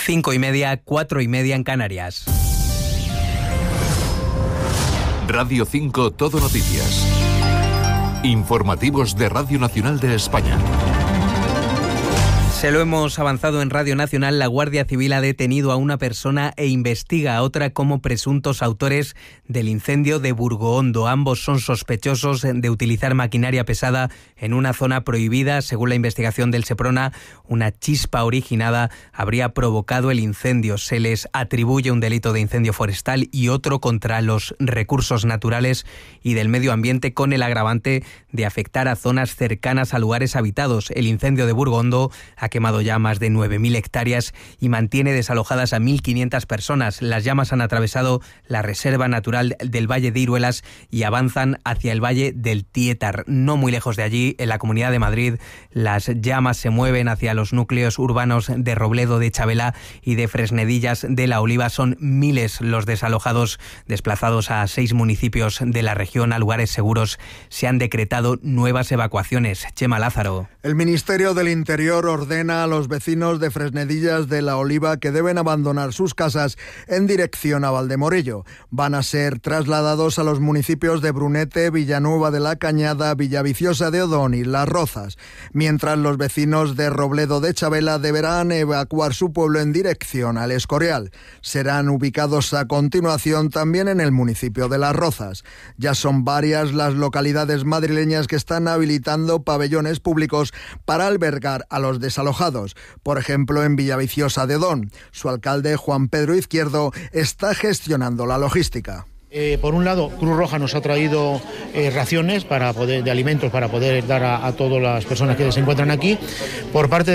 5:30, 4:30 en Canarias. Radio 5 Todo Noticias. Informativos de Radio Nacional de España. Se lo hemos avanzado en Radio Nacional. La Guardia Civil ha detenido a una persona e investiga a otra como presuntos autores del incendio de Burgoondo. Ambos son sospechosos de utilizar maquinaria pesada en una zona prohibida. Según la investigación del Seprona, una chispa originada habría provocado el incendio. Se les atribuye un delito de incendio forestal y otro contra los recursos naturales y del medio ambiente, con el agravante de afectar a zonas cercanas a lugares habitados. El incendio de Burgoondo ha quemado ya más de 9.000 hectáreas y mantiene desalojadas a 1.500 personas. Las llamas han atravesado la Reserva Natural del Valle de Iruelas y avanzan hacia el Valle del Tietar. No muy lejos de allí, en la Comunidad de Madrid, las llamas se mueven hacia los núcleos urbanos de Robledo de Chabela y de Fresnedillas de la Oliva. Son miles los desalojados, desplazados a 6 municipios de la región a lugares seguros. Se han decretado nuevas evacuaciones. Chema Lázaro. El Ministerio del Interior ordena a los vecinos de Fresnedillas de la Oliva que deben abandonar sus casas en dirección a Valdemorillo. Van a ser trasladados a los municipios de Brunete, Villanueva de la Cañada, Villaviciosa de Odón y Las Rozas, mientras los vecinos de Robledo de Chabela deberán evacuar su pueblo en dirección al Escorial. Serán ubicados a continuación también en el municipio de Las Rozas. Ya son varias las localidades madrileñas que están habilitando pabellones públicos para albergar a los desalojados. Por ejemplo, en Villaviciosa de Odón, su alcalde, Juan Pedro Izquierdo, está gestionando la logística. Por un lado, Cruz Roja nos ha traído raciones de alimentos para poder dar a todas las personas que se encuentran aquí. Por parte